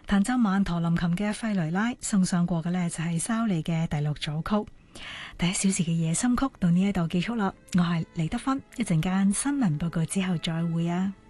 彈奏曼陀林琴嘅費雷拉送上過嘅呢，就係莎莉嘅第六組曲。第一小時嘅夜深曲到呢一度結束啦，我係李德芬，一陣間新聞報告之後再會啊。